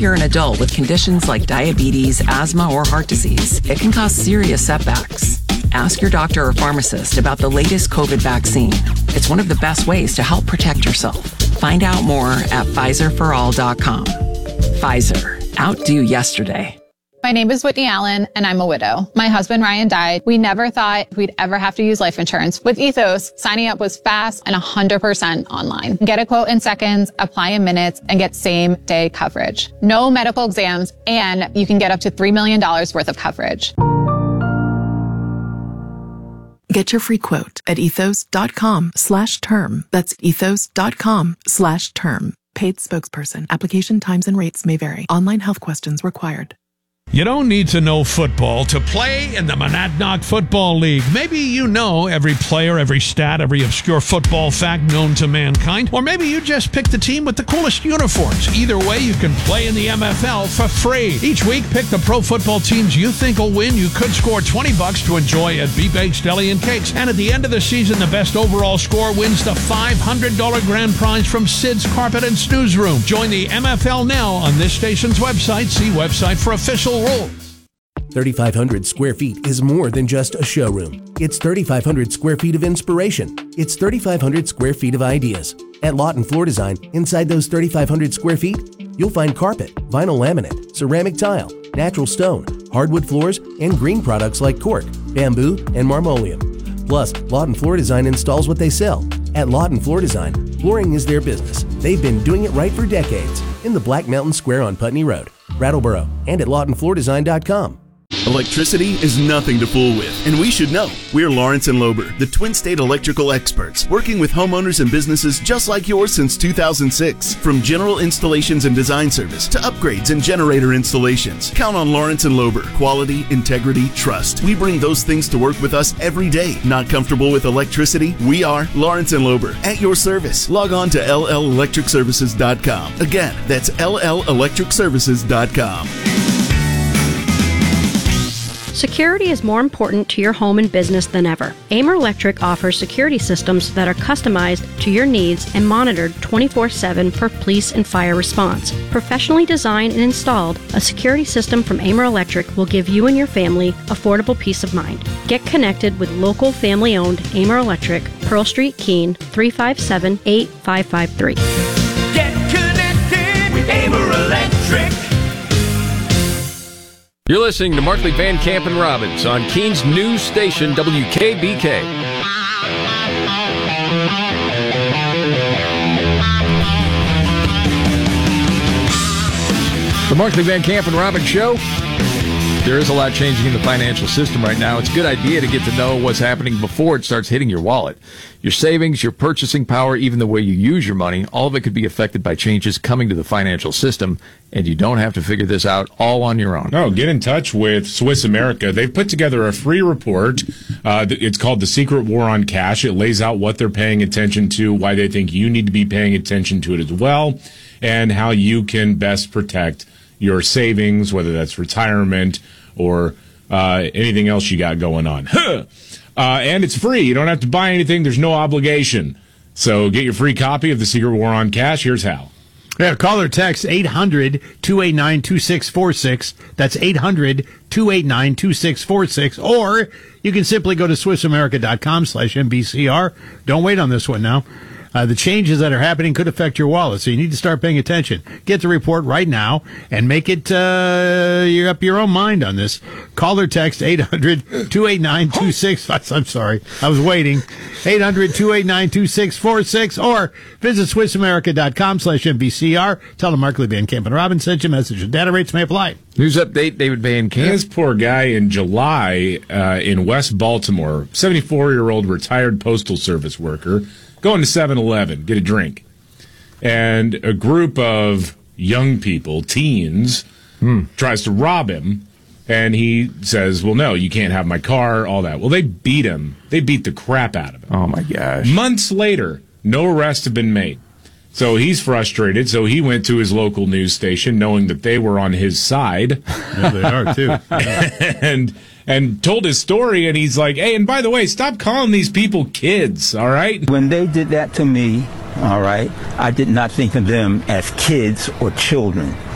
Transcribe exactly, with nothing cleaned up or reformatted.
you're an adult with conditions like diabetes, asthma, or heart disease, it can cause serious setbacks. Ask your doctor or pharmacist about the latest COVID vaccine. It's one of the best ways to help protect yourself. Find out more at Pfizer for all dot com. Pfizer. Outdo yesterday. My name is Whitney Allen, and I'm a widow. My husband, Ryan, died. We never thought we'd ever have to use life insurance. With Ethos, signing up was fast and one hundred percent online. Get a quote in seconds, apply in minutes, and get same-day coverage. No medical exams, and you can get up to three million dollars worth of coverage. Get your free quote at ethos.com slash term. That's ethos.com slash term. Paid spokesperson. Application times and rates may vary. Online health questions required. You don't need to know football to play in the Monadnock Football League. Maybe you know every player, every stat, every obscure football fact known to mankind. Or maybe you just picked the team with the coolest uniforms. Either way, you can play in the M F L for free. Each week, pick the pro football teams you think will win. You could score twenty bucks to enjoy at B-Bakes Deli and Cakes. And at the end of the season, the best overall score wins the five hundred dollars grand prize from Sid's Carpet and Snooze Room. Join the M F L now on this station's website. See website for official rules. thirty-five hundred square feet is more than just a showroom. It's thirty-five hundred square feet of inspiration. It's thirty-five hundred square feet of ideas. At Lawton Floor Design, inside those thirty-five hundred square feet, you'll find carpet, vinyl laminate, ceramic tile, natural stone, hardwood floors, and green products like cork, bamboo, and marmoleum. Plus, Lawton Floor Design installs what they sell. At Lawton Floor Design, flooring is their business. They've been doing it right for decades in the Black Mountain Square on Putney Road, Brattleboro, and at lawton floor design dot com. Electricity is nothing to fool with, and we should know. We're Lawrence and Lober, the Twin State electrical experts, working with homeowners and businesses just like yours since two thousand six. From general installations and design service to upgrades and generator installations, count on Lawrence and Lober. Quality, integrity, trust. We bring those things to work with us every day. Not comfortable with electricity? We are Lawrence and Lober, at your service. Log on to L L electric services dot com. Again, that's L L electric services dot com. Security is more important to your home and business than ever. Amer Electric offers security systems that are customized to your needs and monitored twenty-four seven for police and fire response. Professionally designed and installed, a security system from Amer Electric will give you and your family affordable peace of mind. Get connected with local family-owned Amer Electric, Pearl Street, Keene, three five seven, eight five five three. Get connected with Amer Electric. You're listening to Markley, Van Camp, and Robbins on Keene's news station, W K B K. The Markley, Van Camp, and Robbins Show. There is a lot changing in the financial system right now. It's a good idea to get to know what's happening before it starts hitting your wallet. Your savings, your purchasing power, even the way you use your money, all of it could be affected by changes coming to the financial system, and you don't have to figure this out all on your own. No, get in touch with Swiss America. They've put together a free report. Uh, it's called The Secret War on Cash. It lays out what they're paying attention to, why they think you need to be paying attention to it as well, and how you can best protect your savings, whether that's retirement or uh, anything else you got going on. Huh. Uh, and it's free. You don't have to buy anything. There's no obligation. So get your free copy of The Secret War on Cash. Here's how. Yeah, call or text eight hundred, two eight nine, two six four six. That's eight hundred, two eight nine, two six four six. Or you can simply go to swissamerica.com slash MBCR. Don't wait on this one now. Uh, the changes that are happening could affect your wallet, so you need to start paying attention. Get the report right now and make it uh, you're up your own mind on this. Call or text eight hundred, two eight nine, two six four six. I'm sorry, I was waiting. eight hundred, two eight nine, two six four six or visit swissamerica.com slash MBCR. Tell them Markley, Van Camp, and Robbins sent you a message. And data rates may apply. News update, David Van Camp. This poor guy in July uh, in West Baltimore, seventy-four-year-old retired Postal Service worker, going to seven eleven, get a drink. And a group of young people, teens, hmm. tries to rob him. And he says, well, no, you can't have my car, all that. Well, they beat him. They beat the crap out of him. Oh, my gosh. Months later, no arrests have been made. So he's frustrated. So he went to his local news station, knowing that they were on his side. Yeah, they are, too. and... And told his story, and he's like, hey, and by the way, stop calling these people kids, all right? When they did that to me, all right, I did not think of them as kids or children.